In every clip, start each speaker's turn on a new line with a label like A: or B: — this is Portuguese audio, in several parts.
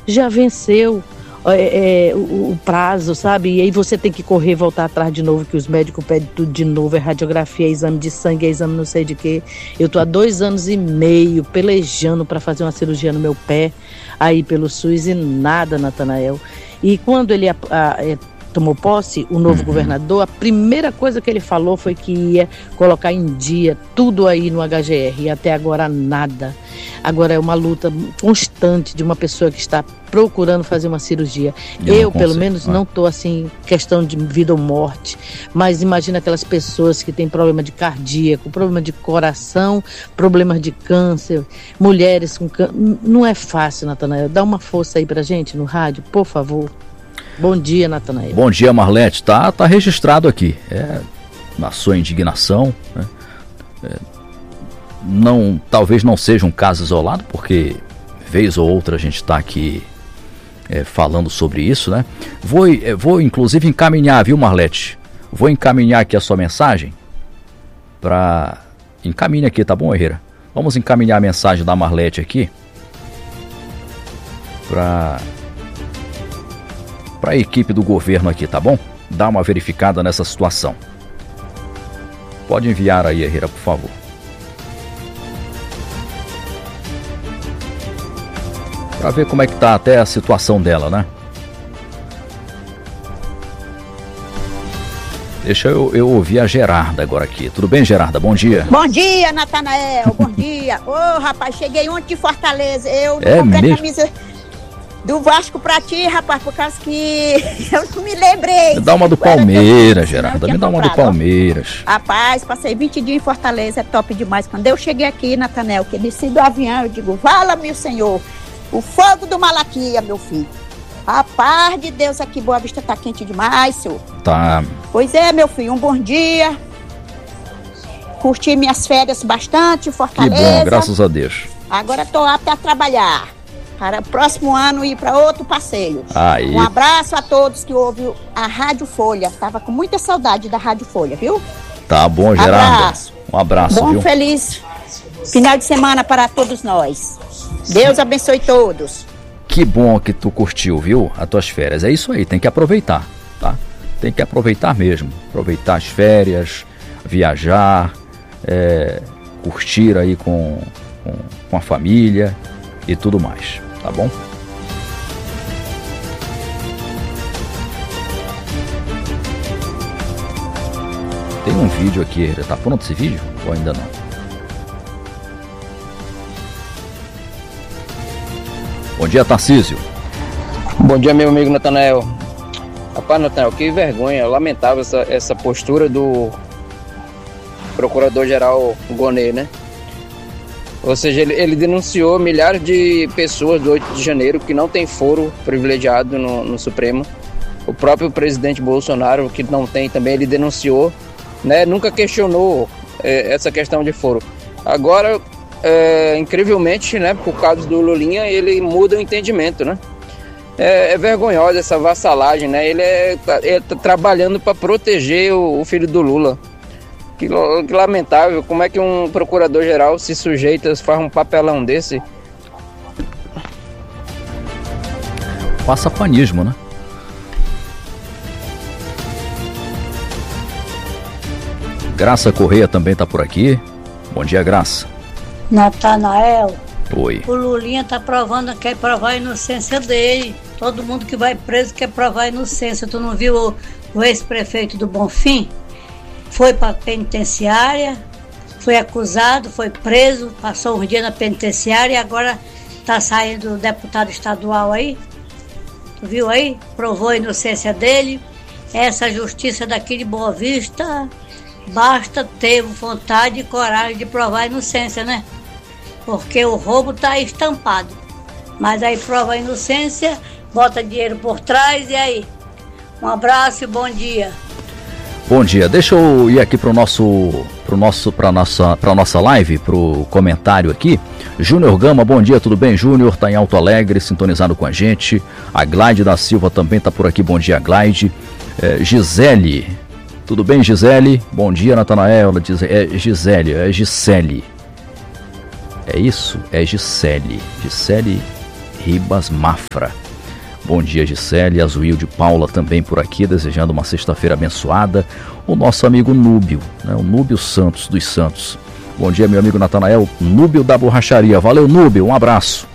A: já venceu o prazo, sabe? E aí você tem que correr, voltar atrás de novo, que os médicos pedem tudo de novo, é radiografia, é exame de sangue, é exame não sei de quê. Eu tô há 2 anos e meio pelejando para fazer uma cirurgia no meu pé, aí pelo SUS, e nada, Natanael. E quando ele tomou posse, o novo governador, a primeira coisa que ele falou foi que ia colocar em dia tudo aí no HGR, e até agora nada. Agora é uma luta constante de uma pessoa que está procurando fazer uma cirurgia. Eu pelo menos, não estou assim, questão de vida ou morte, mas imagina aquelas pessoas que têm problema de cardíaco, problema de coração, problemas de câncer, mulheres com câncer. Não é fácil, Natanael. Dá uma força aí pra gente no rádio, por favor. Bom dia, Natanael.
B: Bom dia, Marlete. Tá registrado aqui. Na sua indignação, né? Talvez não seja um caso isolado, porque vez ou outra a gente está aqui falando sobre isso, né? Vou inclusive encaminhar, viu, Marlete? Vou encaminhar aqui a sua mensagem encaminhe aqui, tá bom, Herrera? Vamos encaminhar a mensagem da Marlete aqui para a equipe do governo aqui, tá bom? Dá uma verificada nessa situação. Pode enviar aí, Herrera, por favor. Para ver como é que tá até a situação dela, né? Deixa eu ouvir a Gerarda agora aqui. Tudo bem, Gerarda? Bom dia.
C: Bom dia, Natanael. Bom dia. Ô, rapaz, cheguei ontem de Fortaleza. Eu
B: comprei
C: a camisa do Vasco pra ti, rapaz, por causa que eu não me lembrei.
B: Me dá uma do Palmeiras, Gerarda. Me dá uma do Palmeiras.
C: Rapaz, passei 20 dias em Fortaleza, é top demais. Quando eu cheguei aqui, Natanael, que desci do avião, eu digo, vala-me o Senhor. O fogo do Malaquia, meu filho. A paz de Deus aqui, Boa Vista tá quente demais, senhor.
B: Tá.
C: Pois é, meu filho, um bom dia. Curti minhas férias bastante, Fortaleza.
B: Que bom, graças a Deus.
C: Agora tô apta a trabalhar. Para o próximo ano ir para outro passeio.
B: Aí.
C: Um abraço a todos que ouvem a Rádio Folha. Tava com muita saudade da Rádio Folha, viu?
B: Tá bom, Gerarda.
C: Abraço.
B: Um abraço,
C: bom,
B: viu?
C: Feliz final de semana para todos nós. Deus abençoe todos.
B: Que bom que tu curtiu, viu? As tuas férias. É isso aí, tem que aproveitar, tá? Tem que aproveitar mesmo. Aproveitar as férias, viajar, curtir aí com a família e tudo mais, tá bom? Tem um vídeo aqui, tá pronto esse vídeo? Ou ainda não? Bom dia, Tarcísio.
D: Bom dia, meu amigo Natanael. Rapaz, Natanael, que vergonha, lamentável essa postura do Procurador-Geral Gonê, né? Ou seja, ele denunciou milhares de pessoas do 8 de janeiro que não tem foro privilegiado no Supremo. O próprio presidente Bolsonaro, que não tem também, ele denunciou, né? Nunca questionou essa questão de foro. Agora, incrivelmente, né, por causa do Lulinha, ele muda o entendimento, né? É vergonhosa essa vassalagem, né? Ele tá trabalhando para proteger o filho do Lula. Que lamentável, como é que um procurador-geral se sujeita, faz um papelão desse?
B: Passa panismo, né? Graça Correia também tá por aqui. Bom dia, Graça.
E: Natanael.
B: Oi.
E: O Lulinha tá provando, quer provar a inocência dele. Todo mundo que vai preso quer provar a inocência. Tu não viu o ex-prefeito do Bonfim? Foi para a penitenciária, foi acusado, foi preso, passou uns dias na penitenciária e agora tá saindo o deputado estadual aí. Tu viu aí? Provou a inocência dele. Essa justiça daqui de Boa Vista, basta ter vontade e coragem de provar a inocência, né? Porque o roubo tá estampado. Mas aí prova a inocência, bota dinheiro por trás e aí. Um abraço e bom dia.
B: Bom dia, deixa eu ir aqui para nossa live, pro comentário aqui. Júnior Gama, bom dia, tudo bem, Júnior? Tá em Alto Alegre, sintonizado com a gente. A Glaide da Silva também tá por aqui, bom dia, Glaide. Gisele, tudo bem, Gisele? Bom dia, Natanael. Ela diz, Gisele, Gisele. É isso? É Gisele. Gisele Ribas Mafra. Bom dia, Gisele, Azuil de Paula também por aqui, desejando uma sexta-feira abençoada. O nosso amigo Núbio, né? O Núbio Santos dos Santos. Bom dia, meu amigo Natanael, Núbio da Borracharia. Valeu, Núbio, um abraço.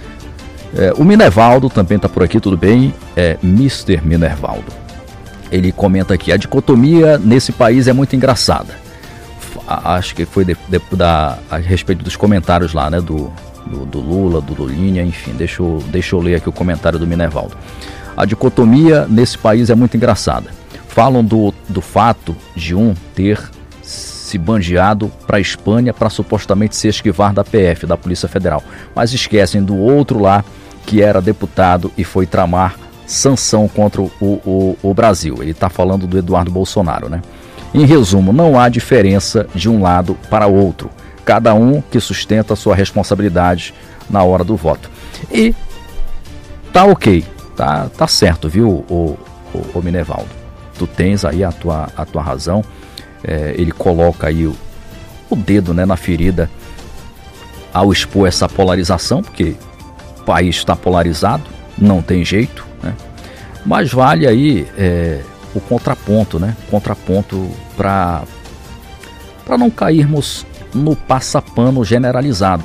B: O Minervaldo também está por aqui, tudo bem? Mr. Minervaldo. Ele comenta aqui, a dicotomia nesse país é muito engraçada. Acho que foi a respeito dos comentários lá, né? Do Lula, do Lulinha, enfim, deixa eu ler aqui o comentário do Minervaldo. A dicotomia nesse país é muito engraçada. Falam do fato de um ter se bandeado para a Espanha para supostamente se esquivar da PF, da Polícia Federal, mas esquecem do outro lá que era deputado e foi tramar sanção contra o Brasil. Ele está falando do Eduardo Bolsonaro, né? Em resumo, não há diferença de um lado para o outro. Cada um que sustenta a sua responsabilidade na hora do voto. E tá ok, tá certo, viu, o Minervaldo? Tu tens aí a tua razão. Ele coloca aí o dedo, né, na ferida ao expor essa polarização, porque o país está polarizado, não tem jeito, né? Mas vale aí o contraponto, né? Contraponto para não cairmos no passapano generalizado.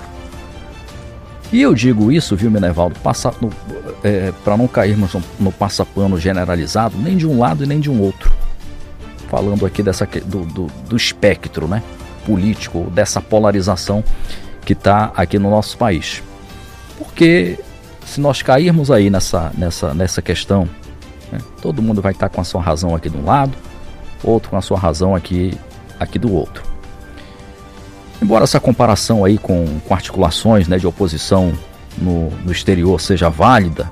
B: E eu digo isso, viu, Minervaldo, para não cairmos no passapano generalizado, nem de um lado e nem de um outro. Falando aqui do espectro, né, político, dessa polarização que está aqui no nosso país. Porque se nós cairmos aí nessa questão, né, todo mundo vai estar com a sua razão aqui de um lado, outro com a sua razão aqui do outro. Embora essa comparação aí com articulações, né, de oposição no exterior seja válida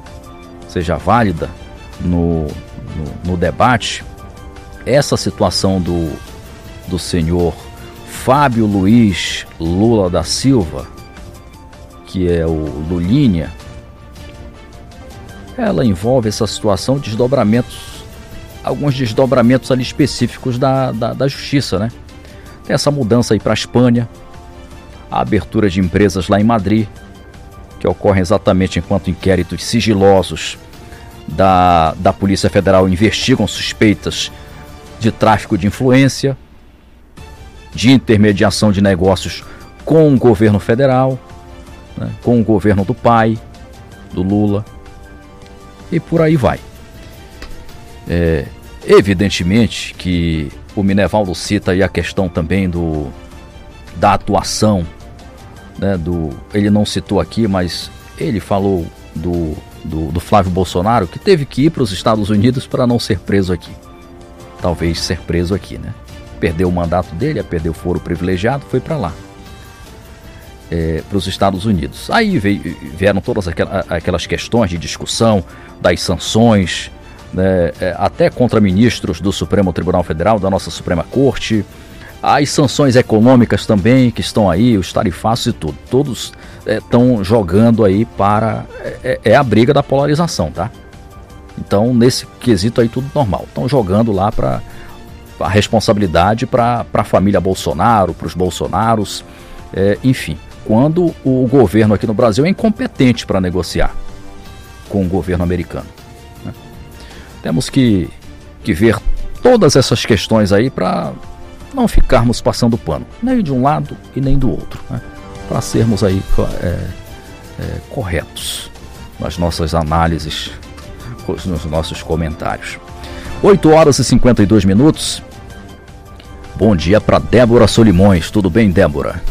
B: no debate, essa situação do senhor Fábio Luiz Lula da Silva, que é o Lulinha, ela envolve essa situação alguns desdobramentos ali específicos da justiça, né? Tem essa mudança aí para a Espanha, a abertura de empresas lá em Madrid, que ocorre exatamente enquanto inquéritos sigilosos da Polícia Federal investigam suspeitas de tráfico de influência, de intermediação de negócios com o governo federal, né, com o governo do pai, do Lula, e por aí vai. Evidentemente que o Minervaldo cita aí a questão também da atuação, né, ele não citou aqui, mas ele falou do Flávio Bolsonaro, que teve que ir para os Estados Unidos para não ser preso aqui. Talvez ser preso aqui, né? Perdeu o mandato dele, perdeu o foro privilegiado, foi para lá, para os Estados Unidos. Aí vieram todas aquelas questões de discussão das sanções, né, até contra ministros do Supremo Tribunal Federal, da nossa Suprema Corte, as sanções econômicas também que estão aí, os tarifaços e tudo, todos estão jogando aí para a briga da polarização, tá? Então nesse quesito aí tudo normal, estão jogando lá para a responsabilidade para a família Bolsonaro, para os Bolsonaros, enfim, quando o governo aqui no Brasil é incompetente para negociar com o governo americano, né? Temos que ver todas essas questões aí para não ficarmos passando pano, nem de um lado e nem do outro, né? Para sermos aí corretos nas nossas análises, nos nossos comentários. 8h52. Bom dia para Débora Solimões. Tudo bem, Débora?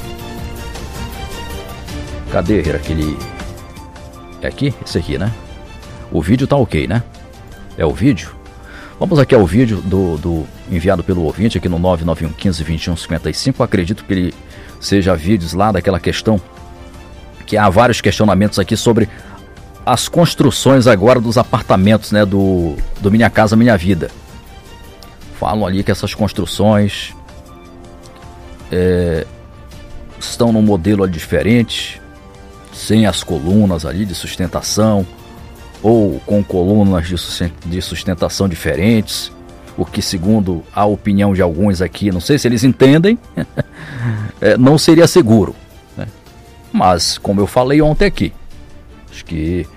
B: Cadê aquele... É aqui? Esse aqui, né? O vídeo tá ok, né? É o vídeo? Vamos aqui ao vídeo enviado pelo ouvinte aqui no 991152155. Acredito que ele seja vídeos lá daquela questão, que há vários questionamentos aqui sobre as construções agora dos apartamentos, né, do Minha Casa Minha Vida. Falam ali que essas construções estão num modelo diferente, sem as colunas ali de sustentação, ou com colunas de sustentação diferentes, o que, segundo a opinião de alguns aqui, não sei se eles entendem, não seria seguro, né? Mas, como eu falei ontem aqui, Acho que